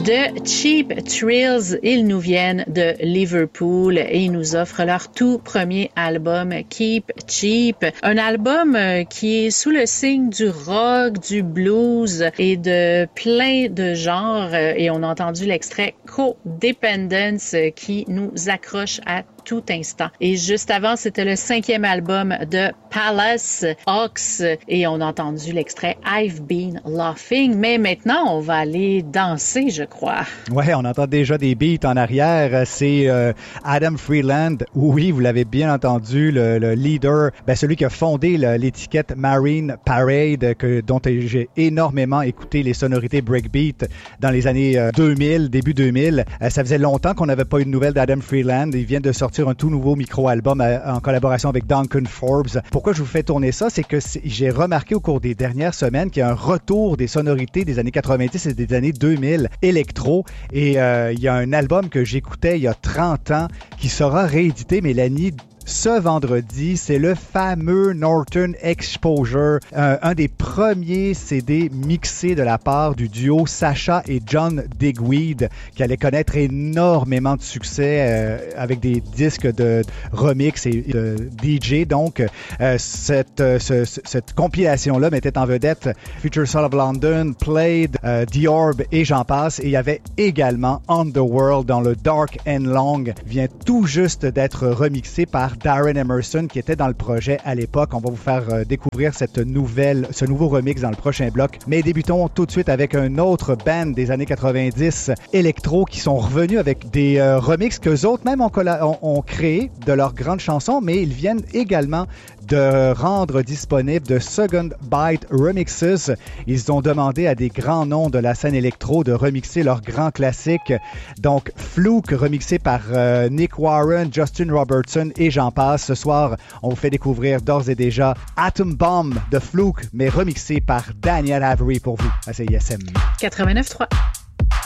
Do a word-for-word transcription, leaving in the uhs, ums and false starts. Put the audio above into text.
de Cheap Thrills. Ils nous viennent de Liverpool et ils nous offrent leur tout premier album, Keep Cheap. Un album qui est sous le signe du rock, du blues et de plein de genres. Et on a entendu l'extrait Codependence qui nous accroche à tout instant. Et juste avant, c'était le cinquième album de Palace, Ox, et on a entendu l'extrait I've Been Laughing. Mais maintenant, on va aller danser, je crois. Ouais, on entend déjà des beats en arrière. C'est euh, Adam Freeland. Oui, vous l'avez bien entendu, le, le leader, ben celui qui a fondé le, l'étiquette Marine Parade, que, dont j'ai énormément écouté les sonorités breakbeat dans les années euh, deux mille, début deux mille. Euh, ça faisait longtemps qu'on n'avait pas eu de nouvelles d'Adam Freeland. Il vient de sortir un tout nouveau micro-album en collaboration avec Duncan Forbes. Pourquoi je vous fais tourner ça? C'est que c'est, j'ai remarqué au cours des dernières semaines qu'il y a un retour des sonorités des années quatre-vingt-dix et des années deux mille électro. Et euh, il y a un album que j'écoutais il y a trente ans qui sera réédité, Mélanie, ce vendredi. C'est le fameux Northern Exposure, un, un des premiers C D mixés de la part du duo Sacha et John Digweed, qui allait connaître énormément de succès euh, avec des disques de remix et de D J. Donc, euh, cette, euh, ce, cette compilation-là mettait en vedette Future Soul of London, Played, euh, The Orb et j'en passe. Et il y avait également Underworld dans le Dark and Long, vient tout juste d'être remixé par Darren Emerson qui était dans le projet à l'époque. On va vous faire euh, découvrir cette nouvelle, ce nouveau remix dans le prochain bloc. Mais débutons tout de suite avec un autre band des années quatre-vingt-dix, électro, qui sont revenus avec des euh, remixes qu'eux autres même ont, colla- ont, ont créé de leurs grandes chansons, mais ils viennent également de rendre disponible de Second Bite Remixes. Ils ont demandé à des grands noms de la scène électro de remixer leurs grands classiques. Donc, Fluke, remixé par euh, Nick Warren, Justin Robertson et j'en passe. Ce soir, on vous fait découvrir d'ores et déjà Atom Bomb de Fluke, mais remixé par Daniel Avery pour vous à C I S M. quatre-vingt-neuf trois.